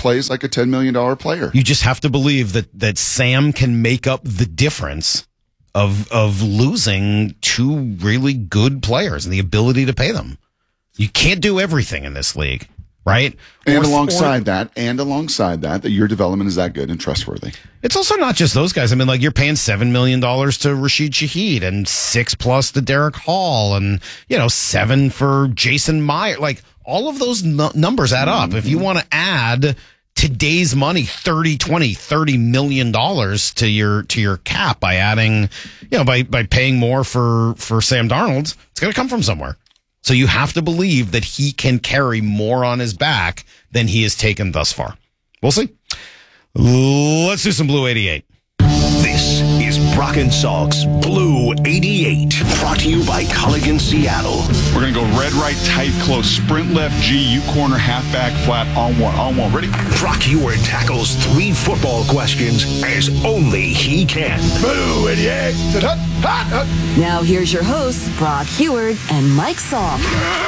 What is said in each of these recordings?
plays like a $10 million player. You just have to believe that Sam can make up the difference of losing two really good players and the ability to pay them. You can't do everything in this league, right? And alongside that, your development is that good and trustworthy. It's also not just those guys. I mean, like, you're paying $7 million to Rashid Shaheed and $6+ to Derek Hall and, $7 for Jason Meyer. Like, all of those numbers add up. If you want to add today's money, $30 million to your cap by adding, by paying more for Sam Darnold, it's going to come from somewhere. So you have to believe that he can carry more on his back than he has taken thus far. We'll see. Let's do some Blue 88. This is Brock and Salk's Blue 88, brought to you by Culligan Seattle. We're going to go red, right, tight, close, sprint left, G, U corner, halfback, flat, on one. Ready? Brock Heward tackles 3 football questions as only he can. Blue 88. Now here's your hosts, Brock Heward and Mike Salk.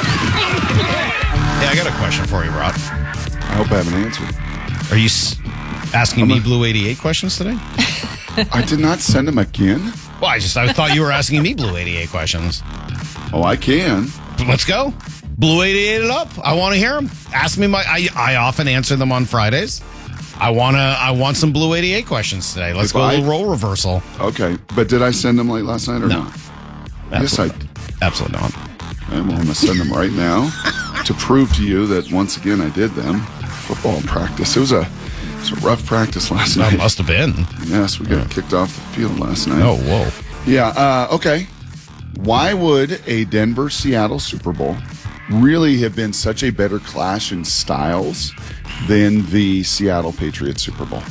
Yeah, I got a question for you, Brock. I hope I have an answer. Are you asking me Blue 88 questions today? I did not send them again. Well, I thought you were asking me Blue 88 questions. Oh, I can. Let's go. Blue 88 it up. I want to hear them. Ask me I often answer them on Fridays. I want some Blue 88 questions today. Let's go a little role reversal. Okay. But did I send them late last night or not? Absolutely. Yes, Absolutely not. I'm going to send them right now to prove to you that once again I did them. Football practice. It was a rough practice last night. That must have been. Yes, we got kicked off the field last night. Oh, whoa. Yeah, okay. Why would a Denver-Seattle Super Bowl really have been such a better clash in styles than the Seattle Patriots Super Bowl?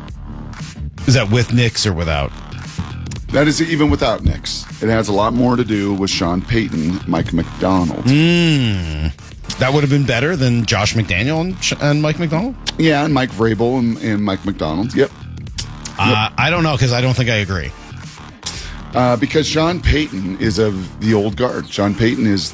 Is that with Knicks or without? That is even without Knicks. It has a lot more to do with Sean Payton, Mike McDonald. That would have been better than Josh McDaniel and Mike McDonald? Yeah, and Mike Vrabel and Mike McDonald. Yep. I don't know, because I don't think I agree. Because Sean Payton is of the old guard. Sean Payton is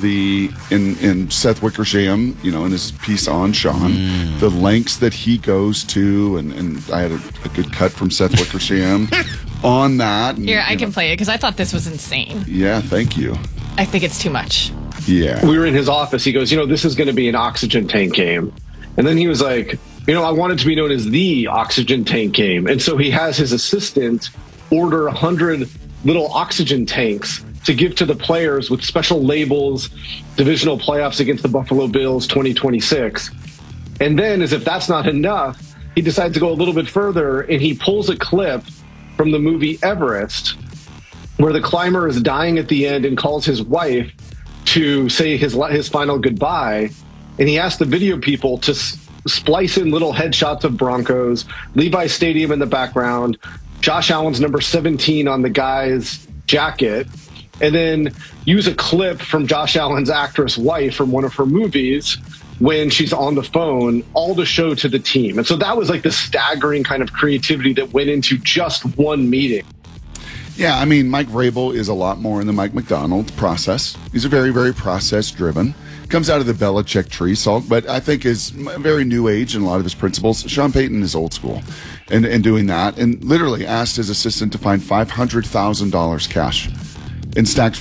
in Seth Wickersham, in his piece on Sean, the lengths that he goes to, and I had a good cut from Seth Wickersham on that. And, Here, I can play it because I thought this was insane. Yeah, thank you. I think it's too much. Yeah. We were in his office. He goes, this is going to be an oxygen tank game. And then he was like, I want it to be known as the oxygen tank game. And so he has his assistant order 100 little oxygen tanks to give to the players with special labels, divisional playoffs against the Buffalo Bills 2026. And then, as if that's not enough, he decides to go a little bit further, and he pulls a clip from the movie Everest, where the climber is dying at the end and calls his wife to say his final goodbye. And he asked the video people to splice in little headshots of Broncos, Levi Stadium in the background, Josh Allen's number 17 on the guy's jacket, and then use a clip from Josh Allen's actress wife from one of her movies when she's on the phone, all to show to the team. And so that was like the staggering kind of creativity that went into just one meeting. Yeah, I mean, Mike Vrabel is a lot more in the Mike McDonald process. He's a very, very process-driven. Comes out of the Belichick tree, Salk, but I think is very new age in a lot of his principles. Sean Payton is old school and doing that, and literally asked his assistant to find $500,000 cash and stacked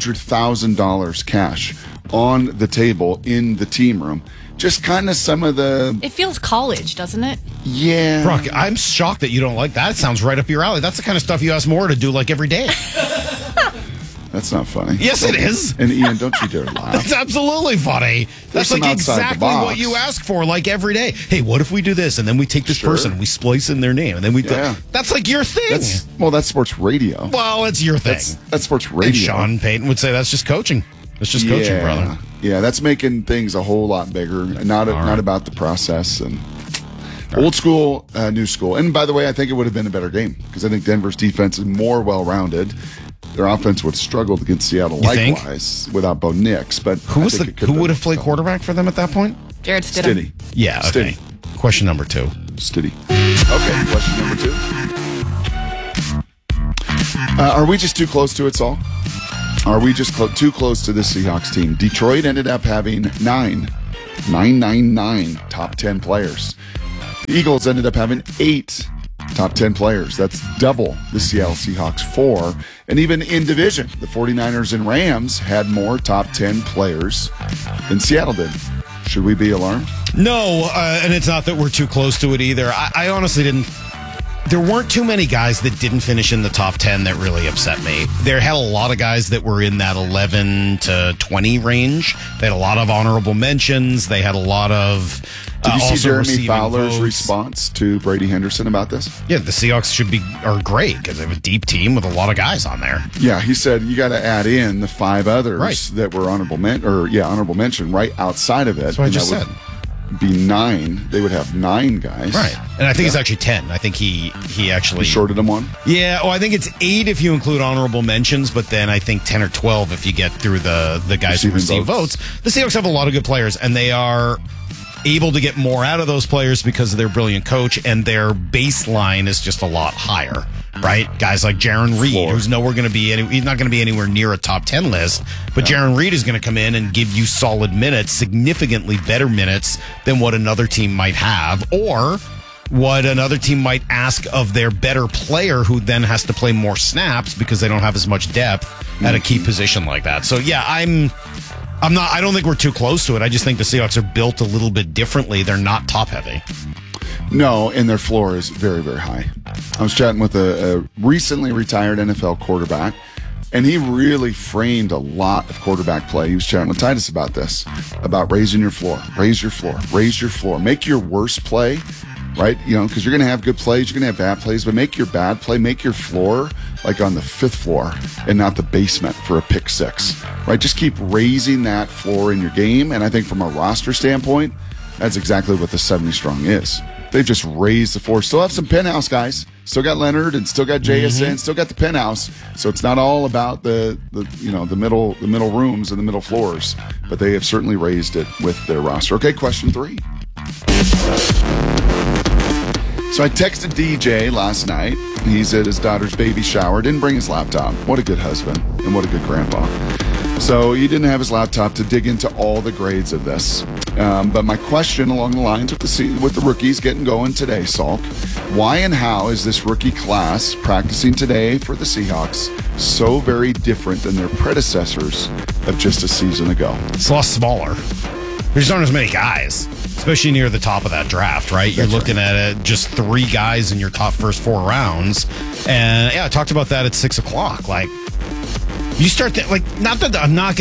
$500,000 cash on the table in the team room. Just kind of some of the... It feels college, doesn't it? Yeah. Brock, I'm shocked that you don't like that. It sounds right up your alley. That's the kind of stuff you ask Maura to do like every day. That's not funny. Yes, it is. And Ian, don't you dare laugh. That's absolutely funny. That's like exactly what you ask for, like every day. Hey, what if we do this, and then we take this person and we splice in their name, and then we that's like your thing. That's sports radio. Well, it's your thing. That's sports radio. And Sean Payton would say that's just coaching. That's just coaching, brother. Yeah, that's making things a whole lot bigger, not about the process and old school, new school. And by the way, I think it would have been a better game because I think Denver's defense is more well-rounded. Their offense would have struggled against Seattle likewise without Bo Nix. But who would have played quarterback for them at that point? Jared Stidham. Yeah, okay. Stiddy. Question number 2. Stiddy. Okay, question number 2. Are we just too close to it, Saul? Are we just too close to this Seahawks team? Detroit ended up having 9 top 10 players. The Eagles ended up having 8 top 10 players. That's double the Seattle Seahawks 4. And even in division, the 49ers and Rams had more top 10 players than Seattle did. Should we be alarmed? No, and it's not that we're too close to it either. I honestly didn't. There weren't too many guys that didn't finish in the top 10 that really upset me. There had a lot of guys that were in that 11 to 20 range. They had a lot of honorable mentions. They had a lot of Did you see also Jeremy receiving Fowler's votes. response to Brady Henderson about this? Yeah, the Seahawks are great because they have a deep team with a lot of guys on there. Yeah, he said you got to add in the 5 others Right. that were honorable mention right outside of it. That's what I just that said. would be 9. They would have 9 guys. Right. And I think it's actually 10. I think he actually He shorted them one. Yeah, I think it's 8 if you include honorable mentions, but then I think 10 or 12 if you get through the guys who Receiving receive votes. The Seahawks have a lot of good players, and they are able to get more out of those players because of their brilliant coach, and their baseline is just a lot higher, right? Guys like Jaron Reed, Floor. who's nowhere going to be, he's not going to be anywhere near a top 10 list, but Jaron Reed is going to come in and give you solid minutes, significantly better minutes than what another team might have, or what another team might ask of their better player who then has to play more snaps because they don't have as much depth at a key position like that. So yeah, I don't think we're too close to it. I just think the Seahawks are built a little bit differently. They're not top heavy. No, and their floor is very, very high. I was chatting with a recently retired NFL quarterback, and he really framed a lot of quarterback play. He was chatting with Titus about this, about raising your floor, raise your floor, raise your floor. Make your worst play, right? You know, because you're going to have good plays, you're going to have bad plays, but make your bad play, make your floor like on the 5th floor and not the basement for a pick 6, right? Just keep raising that floor in your game. And I think from a roster standpoint, that's exactly what the 70 strong is. They've just raised the floor. Still have some penthouse guys. Still got Leonard and still got JSN. Still got the penthouse. So it's not all about the middle rooms and the middle floors. But they have certainly raised it with their roster. Okay, question 3. So I texted DJ last night. He's at his daughter's baby shower. Didn't bring his laptop. What a good husband and what a good grandpa. So he didn't have his laptop to dig into all the grades of this. But my question along the lines with the rookies getting going today, Salk, why and how is this rookie class practicing today for the Seahawks so very different than their predecessors of just a season ago? It's a lot smaller. There just aren't as many guys, especially near the top of that draft, right? You're looking at just 3 guys in your top first 4 rounds. And yeah, I talked about that at 6 o'clock. Like, you start not that I'm not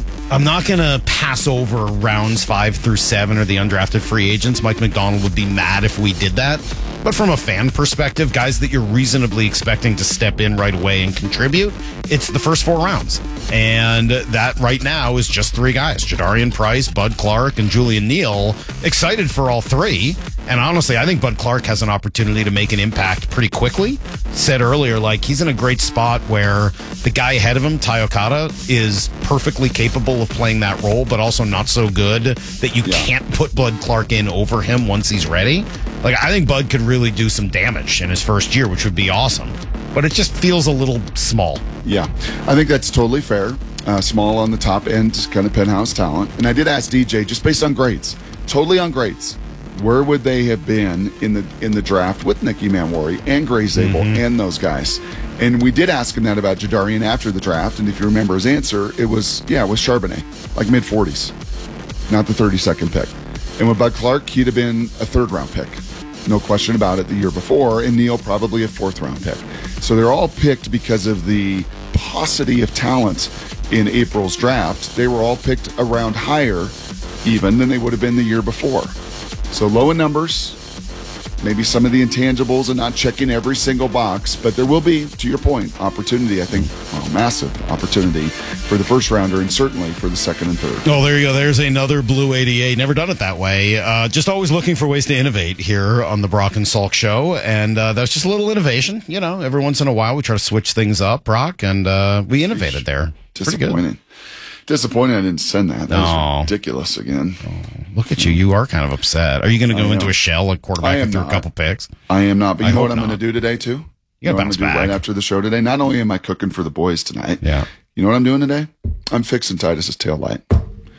gonna pass over rounds 5 through 7 or the undrafted free agents. Mike McDonald would be mad if we did that. But from a fan perspective, guys that you're reasonably expecting to step in right away and contribute, it's the first 4 rounds. And that right now is just 3 guys, Jadarian Price, Bud Clark, and Julian Neal. Excited for all 3. And honestly, I think Bud Clark has an opportunity to make an impact pretty quickly. Said earlier, like, he's in a great spot where the guy ahead of him, Ty Okada, is perfectly capable of playing that role, but also not so good that you can't put Bud Clark in over him once he's ready. Like, I think Bud could really do some damage in his first year, which would be awesome. But it just feels a little small. Yeah, I think that's totally fair. Small on the top end, kind of penthouse talent. And I did ask DJ, just based on grades, totally on grades, where would they have been in the draft with Nicky Manwari and Gray Zabel and those guys? And we did ask him that about Jadarian after the draft. And if you remember his answer, it was Charbonnet, like mid-40s, not the 32nd pick. And with Bud Clark, he'd have been a 3rd-round pick. No question about it the year before. And Neal probably a 4th-round pick. So they're all picked because of the paucity of talent in April's draft. They were all picked around higher even than they would have been the year before. So low in numbers, maybe some of the intangibles and not checking every single box, but there will be, to your point, opportunity, I think, massive opportunity for the first rounder and certainly for the 2nd and 3rd. Oh, there you go. There's another Blue 88. Never done it that way. Just always looking for ways to innovate here on the Brock and Salk show. And that's just a little innovation. You know, every once in a while we try to switch things up, Brock, and we innovated there. Pretty good. Disappointed I didn't send that. That was ridiculous again. Look at you. You are kind of upset. Are you going to go into a shell like quarterback through a couple picks? I am not. But you know what I'm going to do today, too? You got to bounce back. Right after the show today. Not only am I cooking for the boys tonight. Yeah. You know what I'm doing today? I'm fixing Titus's tail light.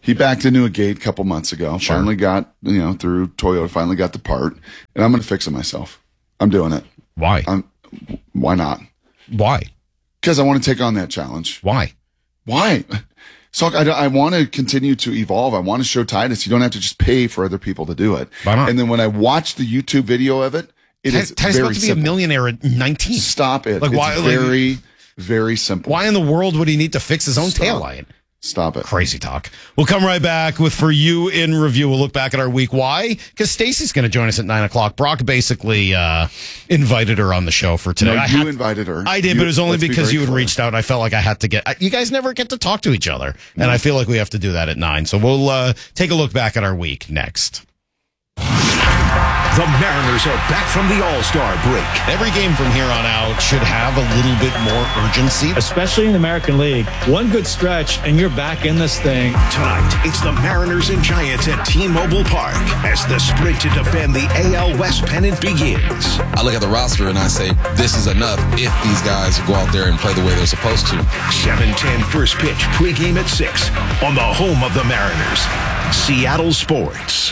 He backed into a gate a couple months ago. Sure. Finally got, through Toyota, finally got the part. And I'm going to fix it myself. I'm doing it. Why? Why not? Why? Because I want to take on that challenge. Why? So I want to continue to evolve. I want to show Titus you don't have to just pay for other people to do it. Why not? And then when I watch the YouTube video of it, it is Titus very about to be simple. a millionaire at 19. Stop it. Like, It's why- very, very simple. Why in the world would he need to fix his own taillight? Stop it. Crazy talk. We'll come right back with For You in Review. We'll look back at our week. Why? Because Stacey's going to join us at 9 o'clock. Brock basically invited her on the show for today. No, you invited her. I did, but it was only let's be because very you had clear. reached out. I felt like I had to get. You guys never get to talk to each other, and I feel like we have to do that at 9. So we'll take a look back at our week next. The Mariners are back from the All-Star break. Every game from here on out should have a little bit more urgency. Especially in the American League. One good stretch, and you're back in this thing. Tonight, it's the Mariners and Giants at T-Mobile Park as the sprint to defend the AL West pennant begins. I look at the roster and I say, this is enough if these guys go out there and play the way they're supposed to. 7:10 first pitch, pregame at 6 on the home of the Mariners, Seattle Sports.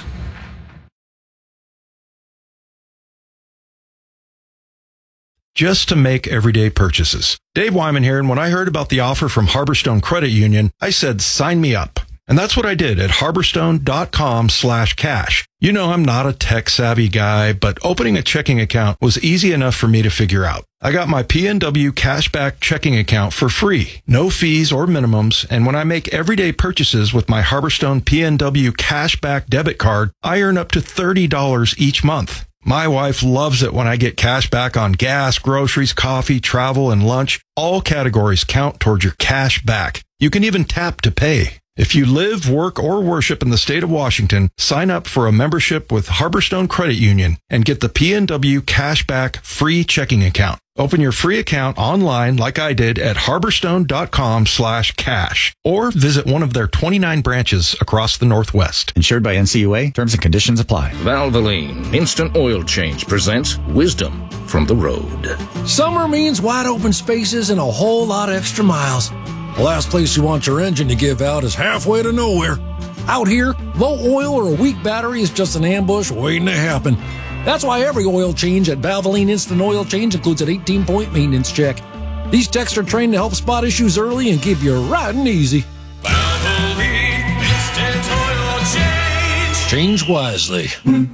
Just to make everyday purchases. Dave Wyman here, and when I heard about the offer from Harborstone Credit Union, I said, sign me up. And that's what I did at harborstone.com/cash. You know, I'm not a tech-savvy guy, but opening a checking account was easy enough for me to figure out. I got my PNW Cashback checking account for free, no fees or minimums, and when I make everyday purchases with my Harborstone PNW Cashback debit card, I earn up to $30 each month. My wife loves it when I get cash back on gas, groceries, coffee, travel, and lunch. All categories count towards your cash back. You can even tap to pay. If you live, work, or worship in the state of Washington, sign up for a membership with Harborstone Credit Union and get the PNW Cashback free checking account. Open your free account online like I did at harborstone.com/cash or visit one of their 29 branches across the Northwest. Insured by NCUA. Terms and conditions apply. Valvoline Instant Oil Change presents Wisdom from the Road. Summer means wide open spaces and a whole lot of extra miles. The last place you want your engine to give out is halfway to nowhere. Out here, low oil or a weak battery is just an ambush waiting to happen. That's why every oil change at Valvoline Instant Oil Change includes an 18-point maintenance check. These techs are trained to help spot issues early and keep you riding easy. Valvoline Instant Oil Change. Change wisely.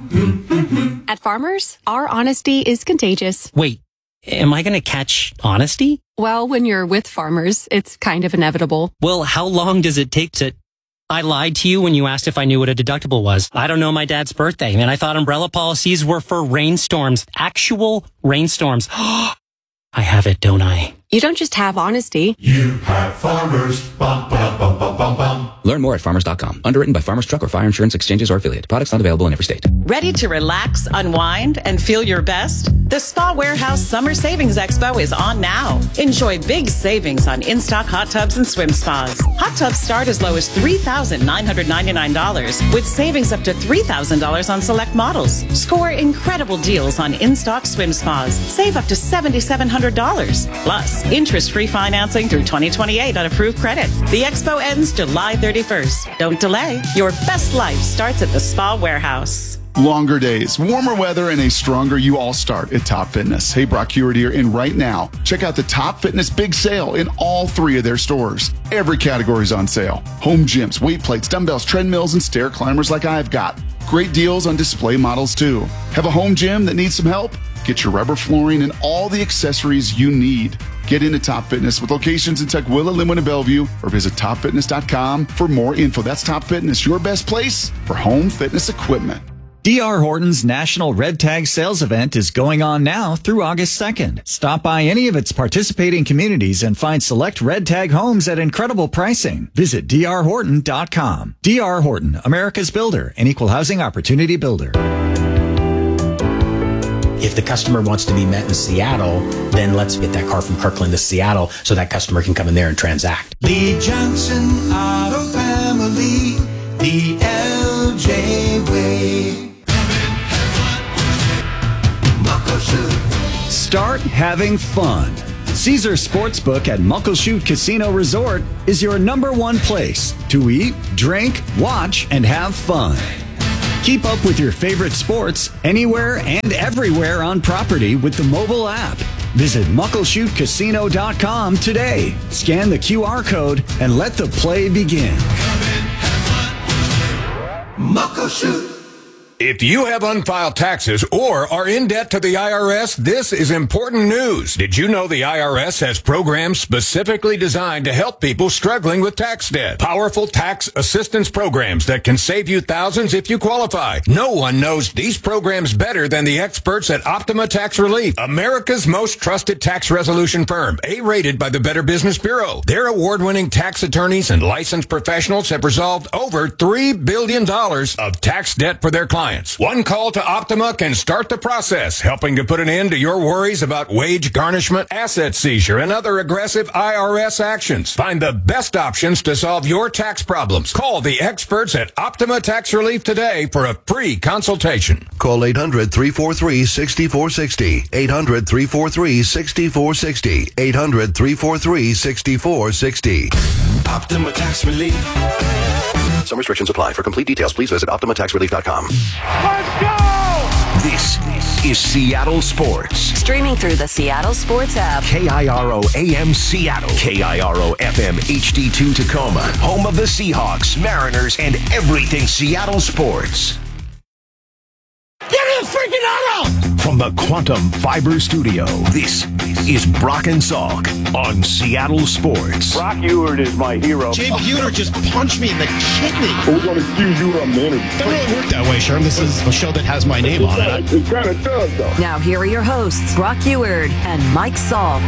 At Farmers, our honesty is contagious. Wait, am I going to catch honesty? Well, when you're with Farmers, it's kind of inevitable. Well, how long does it take to... I lied to you when you asked if I knew what a deductible was. I don't know my dad's birthday, and I thought umbrella policies were for rainstorms. Actual rainstorms. I have it, don't I? You don't just have honesty. You have Farmers. Bum, bum, bum, bum, bum, bum. Learn more at farmers.com. Underwritten by Farmers Truck or Fire Insurance Exchanges or Affiliate. Products not available in every state. Ready to relax, unwind, and feel your best? The Spa Warehouse Summer Savings Expo is on now. Enjoy big savings on in-stock hot tubs and swim spas. Hot tubs start as low as $3,999 with savings up to $3,000 on select models. Score incredible deals on in-stock swim spas. Save up to $7,700. Plus, interest-free financing through 2028 on approved credit. The expo ends July 31st. Don't delay. Your best life starts at the Spa Warehouse. Longer days, warmer weather, and a stronger you all start at Top Fitness. Hey, Brock Hewitt here, and right now, check out the Top Fitness Big Sale in all 3 of their stores. Every category is on sale. Home gyms, weight plates, dumbbells, treadmills, and stair climbers like I've got. Great deals on display models, too. Have a home gym that needs some help? Get your rubber flooring and all the accessories you need. Get into Top Fitness with locations in Tukwila, Linwood, and Bellevue, or visit topfitness.com for more info. That's Top Fitness, your best place for home fitness equipment. D.R. Horton's National Red Tag Sales Event is going on now through August 2nd. Stop by any of its participating communities and find select Red Tag homes at incredible pricing. Visit drhorton.com. D.R. Horton, America's builder, an equal housing opportunity builder. If the customer wants to be met in Seattle, then let's get that car from Kirkland to Seattle so that customer can come in there and transact. Lee Johnson Auto Family, the LJ way. Start having fun. Caesar Sportsbook at Muckleshoot Casino Resort is your #1 place to eat, drink, watch, and have fun. Keep up with your favorite sports anywhere and everywhere on property with the mobile app. Visit MuckleshootCasino.com today. Scan the QR code and let the play begin. Muckleshoot. If you have unfiled taxes or are in debt to the IRS, this is important news. Did you know the IRS has programs specifically designed to help people struggling with tax debt? Powerful tax assistance programs that can save you thousands if you qualify. No one knows these programs better than the experts at Optima Tax Relief, America's most trusted tax resolution firm, A-rated by the Better Business Bureau. Their award-winning tax attorneys and licensed professionals have resolved over $3 billion of tax debt for their clients. One call to Optima can start the process, helping to put an end to your worries about wage garnishment, asset seizure, and other aggressive IRS actions. Find the best options to solve your tax problems. Call the experts at Optima Tax Relief today for a free consultation. Call 800-343-6460. 800-343-6460. 800-343-6460. Optima Tax Relief. Some restrictions apply. For complete details, please visit OptimaTaxRelief.com. Let's go! This is Seattle Sports. Streaming through the Seattle Sports app. KIRO AM Seattle. KIRO FM HD2 Tacoma. Home of the Seahawks, Mariners, and everything Seattle sports. Get in the freaking auto! From the Quantum Fiber Studio, this is Brock and Salk on Seattle Sports. Brock Ewert is my hero. Jay Buhner just punched me in the kidney. We're going to accuse you of manager. It doesn't really work that way, Sherm. This is a show that has my name on it. It kind of does, though. Now here are your hosts, Brock Ewert and Mike Salk.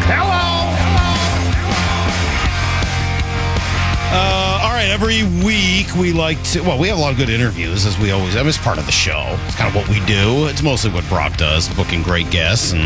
All right, every week we like to, we have a lot of good interviews, as we always have. It's part of the show. It's kind of what we do. It's mostly what Brock does, booking great guests. And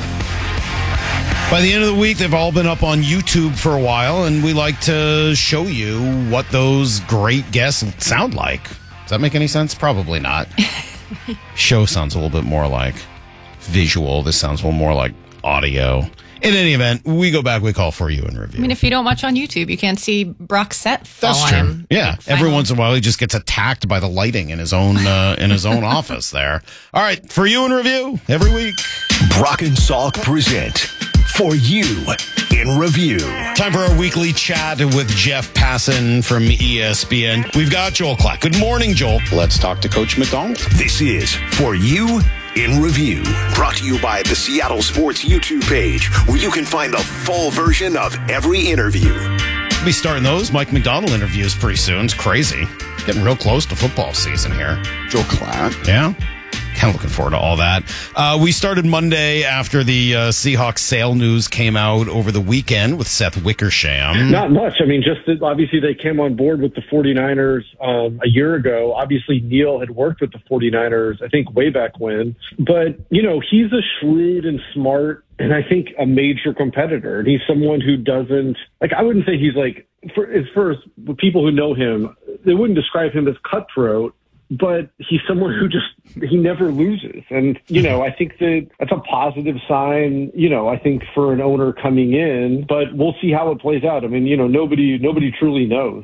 by the end of the week, they've all been up on YouTube for a while, and we like to show you what those great guests sound like. Does that make any sense? Probably not. Show sounds a little bit more like visual. This sounds a little more like audio. In any event, we go back, we call for you and review. I mean, if you don't watch on YouTube, you can't see Brock's set fall That's on true. him. Yeah. Every once in a while, he just gets attacked by the lighting in his own office there. All right. For you and review every week. Brock and Salk present For You in Review. Time for our weekly chat with Jeff Passan from ESPN. We've got Joel Klatt. Good morning, Joel. Let's talk to Coach McDonald. This is For You in Review, brought to you by the Seattle Sports YouTube page, where you can find the full version of every interview. We'll be starting those Mike McDonald interviews pretty soon. It's crazy. Getting real close to football season here. Joel Klatt. Yeah. Kind of looking forward to all that. We started Monday after the Seahawks sale news came out over the weekend with Seth Wickersham. Not much. I mean, just that obviously they came on board with the 49ers a year ago. Obviously, Neil had worked with the 49ers, I think, way back when. But, you know, he's a shrewd and smart and I think a major competitor. And he's someone who doesn't, like, I wouldn't say he's like, as far as people who know him, they wouldn't describe him as cutthroat. But he's someone who he never loses. And, you know, I think that's a positive sign, you know, I think for an owner coming in, but we'll see how it plays out. I mean, you know, nobody truly knows.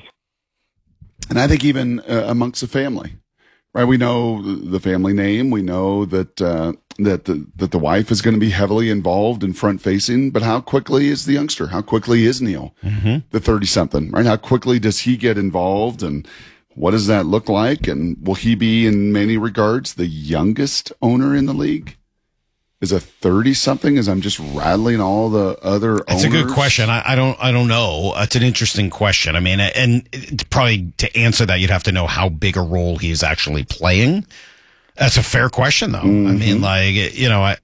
And I think even amongst the family, right? We know the family name. We know that the wife is going to be heavily involved in front facing, but how quickly is the youngster? How quickly is Neil, the 30-something, right? How quickly does he get involved, and what does that look like? And will he be, in many regards, the youngest owner in the league? Is a 30-something? As I'm just rattling all the other owners? That's a good question. I don't know. It's an interesting question. I mean, and probably to answer that, you'd have to know how big a role he is actually playing. That's a fair question, though. Mm-hmm. I mean, like, you know,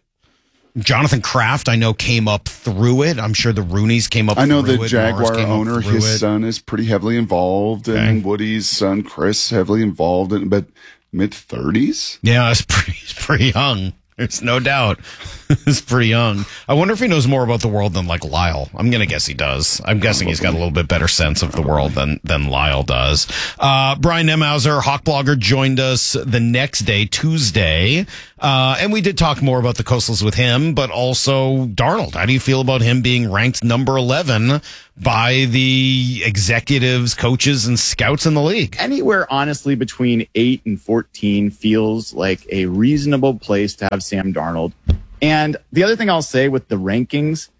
Jonathan Kraft, I know, came up through it. I'm sure the Rooneys came up through it. I know the Jaguar owner, his son is pretty heavily involved, and Woody's son, Chris, heavily involved in, but mid-30s? Yeah, it's pretty young. There's no doubt. It's pretty young. I wonder if he knows more about the world than, like, Lyle. I'm going to guess he does. I'm guessing he's got a little bit better sense of the world than Lyle does. Brian Nemhauser, Hawk Blogger, joined us the next day, Tuesday, And we did talk more about the Coastals with him, but also Darnold. How do you feel about him being ranked number 11 by the executives, coaches, and scouts in the league? Anywhere, honestly, between 8 and 14 feels like a reasonable place to have Sam Darnold. And the other thing I'll say with the rankings,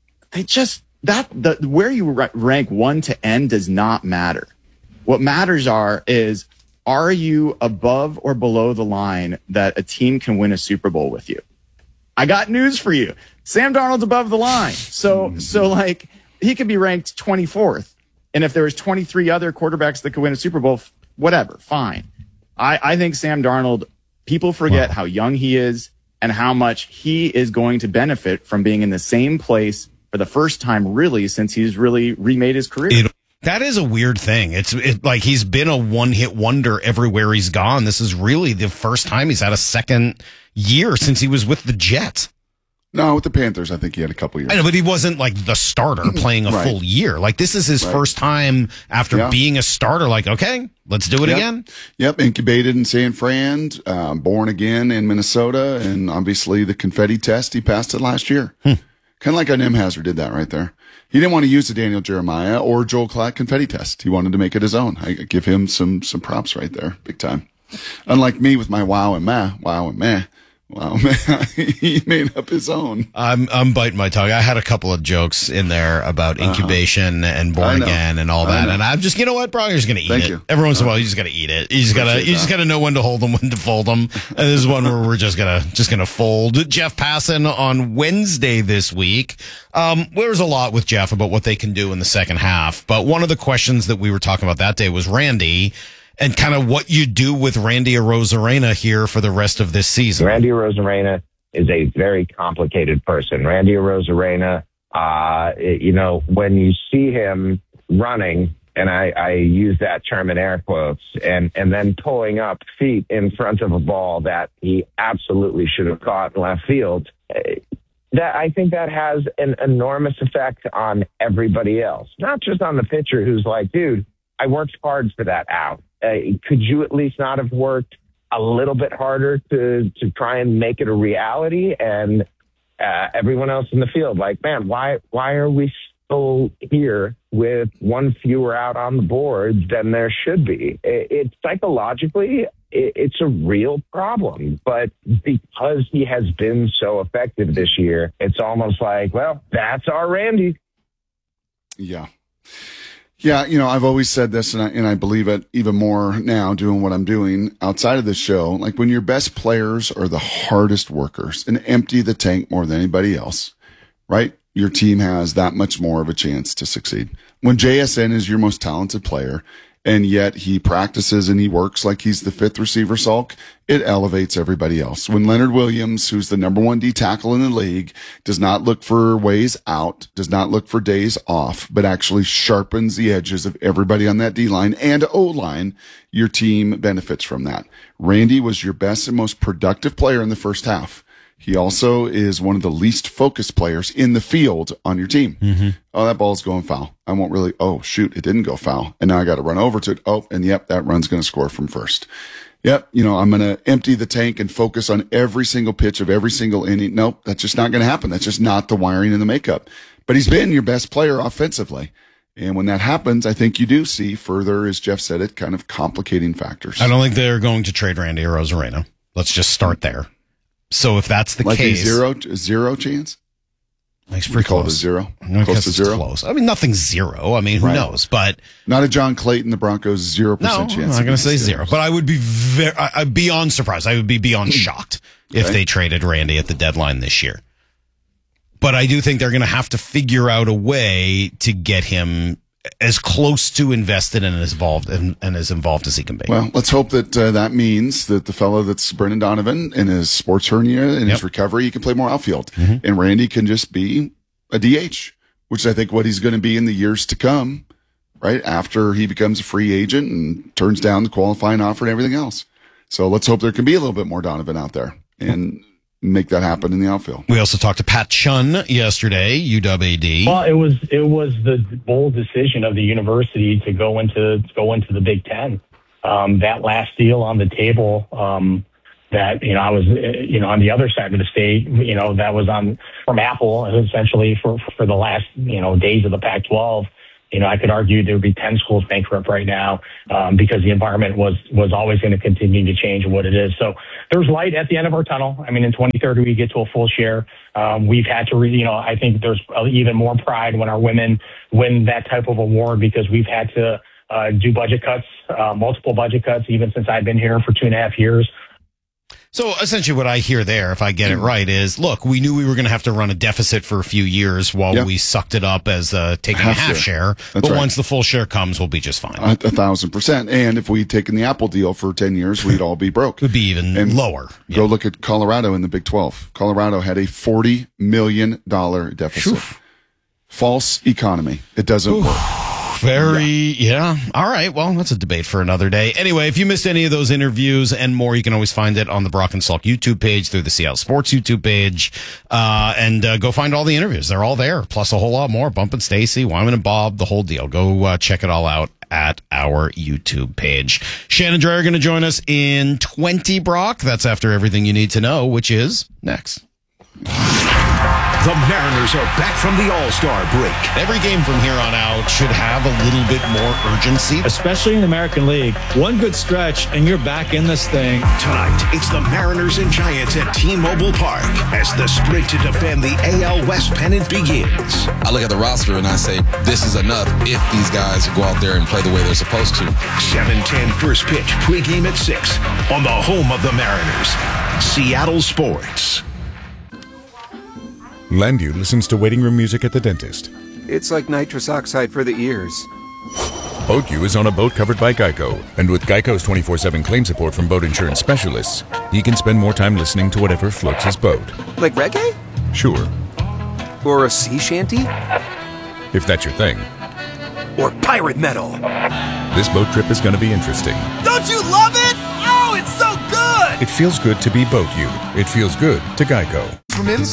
where you rank 1 to N does not matter. What matters is, are you above or below the line that a team can win a Super Bowl with you? I got news for you. Sam Darnold's above the line. So like, he could be ranked 24th. And if there was 23 other quarterbacks that could win a Super Bowl, whatever, fine. I think Sam Darnold, people forget how young he is and how much he is going to benefit from being in the same place for the first time, really, since he's really remade his career. That is a weird thing. It's like he's been a one-hit wonder everywhere he's gone. This is really the first time he's had a second year since he was with the Jets. No, with the Panthers, I think he had a couple years. I know, but he wasn't like the starter playing a full year. Like, this is his first time after being a starter. Like, okay, let's do it again. Yep, incubated in San Fran, born again in Minnesota, and obviously the confetti test, he passed it last year. Kind of like Nim Hazard did that right there. He didn't want to use the Daniel Jeremiah or Joel Klatt confetti test. He wanted to make it his own. I give him some props right there, big time. Unlike me with my wow and meh. Wow, man, he made up his own. I'm biting my tongue. I had a couple of jokes in there about incubation and born again and all that. And I'm just, you know what, bro? You're just going to eat it. Every once in a while, you just got to eat it. You just got to know when to hold them, when to fold them. And this is one where we're just going to fold. Jeff Passan on Wednesday this week. There's a lot with Jeff about what they can do in the second half. But one of the questions that we were talking about that day was Randy, and kind of what you do with Randy Arozarena here for the rest of this season. Randy Arozarena is a very complicated person. Randy Arozarena, when you see him running, and I use that term in air quotes, and then pulling up feet in front of a ball that he absolutely should have caught in left field, that I think that has an enormous effect on everybody else, not just on the pitcher who's like, dude, I worked hard for that out. Could you at least not have worked a little bit harder to try and make it a reality? And everyone else in the field, like, man, why are we still here with one fewer out on the board than there should be? It's psychologically, it's a real problem. But because he has been so effective this year, it's almost like, well, that's our Randy. Yeah. Yeah, I've always said this, and I believe it even more now doing what I'm doing outside of this show. Like, when your best players are the hardest workers and empty the tank more than anybody else, right? Your team has that much more of a chance to succeed. When JSN is your most talented player, and yet he practices and he works like he's the fifth receiver sulk, it elevates everybody else. When Leonard Williams, who's the number 1 D tackle in the league, does not look for ways out, does not look for days off, but actually sharpens the edges of everybody on that D line and O line, your team benefits from that. Randy was your best and most productive player in the first half. He also is one of the least focused players in the field on your team. Mm-hmm. Oh, that ball's going foul. I won't really, oh, shoot, it didn't go foul. And now I got to run over to it. Oh, and yep, that run's going to score from first. Yep, I'm going to empty the tank and focus on every single pitch of every single inning. Nope, that's just not going to happen. That's just not the wiring and the makeup. But he's been your best player offensively. And when that happens, I think you do see further, as Jeff said it, kind of complicating factors. I don't think they're going to trade Randy Arozarena. Let's just start there. So if that's the case, a zero chance. It's pretty close. Zero. Close to zero. Close. I mean, nothing's zero. I mean, who knows? But not a John Clayton. The Broncos 0% chance. I'm not going to say zero, but I would be I'd beyond surprised. I would be beyond shocked if they traded Randy at the deadline this year. But I do think they're going to have to figure out a way to get him as close to invested and as involved as he can be. Well, let's hope that that means that the fellow that's Brendan Donovan in his sports hernia and his recovery, he can play more outfield. Mm-hmm. And Randy can just be a DH, which I think what he's going to be in the years to come, right? After he becomes a free agent and turns down the qualifying offer and everything else. So let's hope there can be a little bit more Donovan out there and make that happen in the outfield. We also talked to Pat Chun yesterday, UW-AD. Well, it was the bold decision of the university to go into the Big Ten. That last deal on the table that, I was, on the other side of the state, that was from Apple essentially for the last, days of the Pac-12. I could argue there would be 10 schools bankrupt right now because the environment was always going to continue to change what it is. So there's light at the end of our tunnel. I mean, in 2030, we get to a full share. We've had to, I think there's even more pride when our women win that type of award because we've had to do budget cuts, multiple budget cuts, even since I've been here for 2.5 years. So essentially what I hear there, if I get it right, is, look, we knew we were going to have to run a deficit for a few years while we sucked it up as taking a half share. But once the full share comes, we'll be just fine. 1,000%. And if we'd taken the Apple deal for 10 years, we'd all be broke. It would be even lower. Go look at Colorado in the Big 12. Colorado had a $40 million deficit. False economy. It doesn't work. All right. Well, that's a debate for another day. Anyway, if you missed any of those interviews and more, you can always find it on the Brock and Salk YouTube page through the Seattle Sports YouTube page. And go find all the interviews. They're all there, plus a whole lot more. Bump and Stacy, Wyman and Bob, the whole deal. Go check it all out at our YouTube page. Shannon Dreyer are going to join us in 20, Brock. That's after everything you need to know, which is next. The Mariners are back from the All-Star break. Every game from here on out should have a little bit more urgency. Especially in the American League. One good stretch, and you're back in this thing. Tonight, it's the Mariners and Giants at T-Mobile Park as the sprint to defend the AL West pennant begins. I look at the roster and I say, this is enough if these guys go out there and play the way they're supposed to. 7:10 first pitch, pregame at 6 on the home of the Mariners, Seattle Sports. Landu listens to waiting room music at the dentist. It's like nitrous oxide for the ears. BoatU is on a boat covered by Geico, and with Geico's 24/7 claim support from boat insurance specialists, he can spend more time listening to whatever floats his boat. Like reggae? Sure. Or a sea shanty? If that's your thing. Or pirate metal. This boat trip is going to be interesting. Don't you love it? Oh, it's so good! It feels good to be BoatU. It feels good to Geico. From